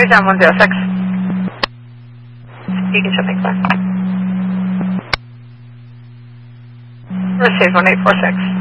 down 106. You can check back. Received 1846.